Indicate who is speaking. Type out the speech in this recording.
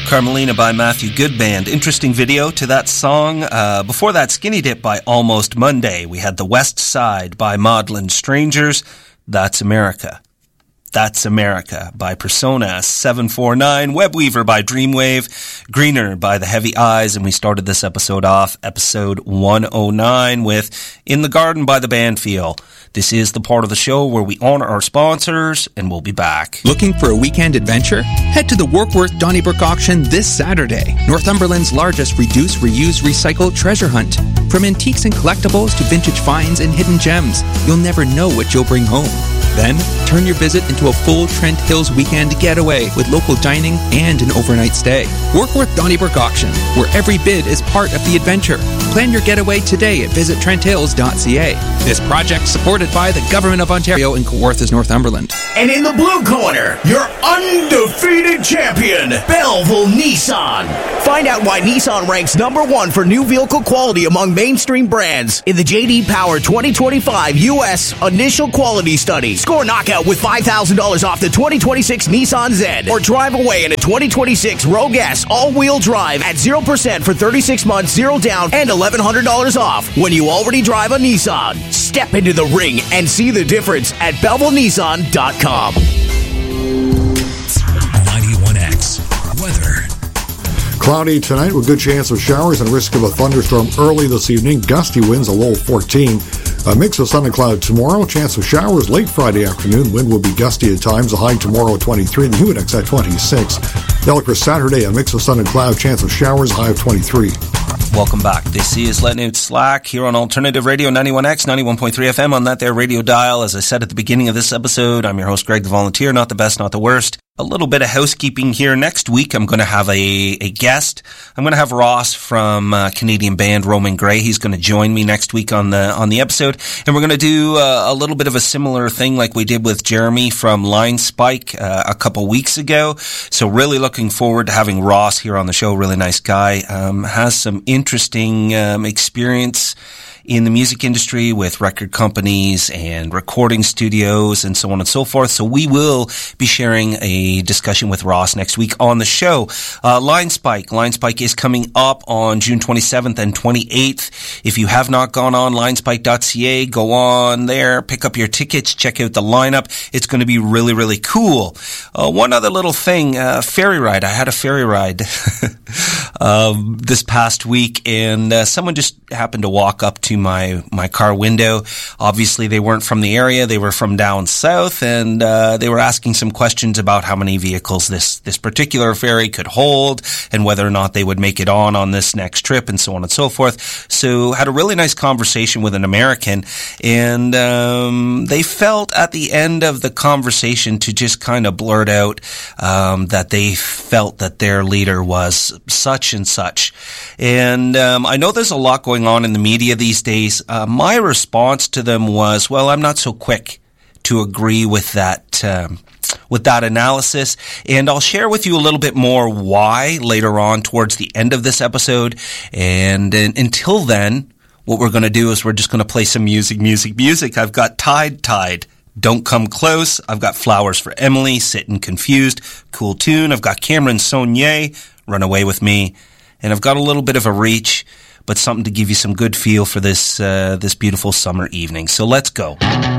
Speaker 1: Carmelina by Matthew Goodband. Interesting video to that song. Before that, Skinny Dip by Almost Monday. We had The West Side by Maudlin Strangers. That's America. That's America by Persona 749, Webweaver by Dreamwave, Greener by The Heavy Eyes, and we started this episode off, episode 109, with In the Garden by the band Feel. This is the part of the show where we honor our sponsors, and we'll be back.
Speaker 2: Looking for a weekend adventure? Head to the Warkworth Donnybrook auction this Saturday, Northumberland's largest reduce, reuse, recycle treasure hunt. From antiques and collectibles to vintage finds and hidden gems, you'll never know what you'll bring home. Then, turn your visit into a full Trent Hills weekend getaway with local dining and an overnight stay. Warkworth Donnybrook Auction, where every bid is part of the adventure. Plan your getaway today at visittrenthills.ca. This project supported by the Government of Ontario and Kawarthas, Northumberland.
Speaker 3: And in the blue corner, your undefeated champion, Belleville Nissan. Find out why Nissan ranks #1 for new vehicle quality among mainstream brands in the J.D. Power 2025 U.S. Initial Quality Study. Score knockout with $5,000 off the 2026 Nissan Z, or drive away in a 2026 Rogue S all-wheel drive at 0% for 36 months, 0 down, and $1,100 off when you already drive a Nissan. Step into the ring and see the difference at BellevilleNissan.com.
Speaker 4: 91X weather.
Speaker 5: Cloudy tonight with good chance of showers and risk of a thunderstorm early this evening. Gusty winds, a low 14. A mix of sun and cloud tomorrow. Chance of showers late Friday afternoon. Wind will be gusty at times. A high tomorrow at 23. The humid at 26. Delacroix Saturday. A mix of sun and cloud. Chance of showers. High of 23.
Speaker 1: Welcome back. This is Letting Out Slack here on Alternative Radio 91X, 91.3 FM on that there radio dial. As I said at the beginning of this episode, I'm your host, Greg the Volunteer. Not the best, not the worst. A little bit of housekeeping here. Next week, I'm going to have a guest. I'm going to have Ross from Canadian band Roman Gray. He's going to join me next week on the episode, and we're going to do a little bit of a similar thing like we did with Jeremy from Line Spike a couple weeks ago. So really looking forward to having Ross here on the show. Really nice guy. Has some interesting experience in the music industry with record companies and recording studios and so on and so forth. So we will be sharing a discussion with Ross next week on the show. Line Spike is coming up on June 27th and 28th. If you have not gone on linespike.ca, go on there, pick up your tickets, check out the lineup. It's going to be really, really cool. One other little thing, ferry ride. I had a ferry ride this past week, and someone just happened to walk up to my car window. Obviously, they weren't from the area. They were from down south, and they were asking some questions about how many vehicles this particular ferry could hold and whether or not they would make it on this next trip and so on and so forth. So had a really nice conversation with an American, and they felt at the end of the conversation to just kind of blurt out that they felt that their leader was such and such. And I know there's a lot going on in the media these days. My response to them was, well, I'm not so quick to agree with that analysis, and I'll share with you a little bit more why later on towards the end of this episode. And until then, what we're going to do is we're just going to play some music. I've got Tide, Don't Come Close. I've got Flowers for Emily, Sittin' Confused, cool tune. I've got Cameron Saunier, Run Away With Me. And I've got a little bit of a reach, but something to give you some good feel for this beautiful summer evening. So let's go.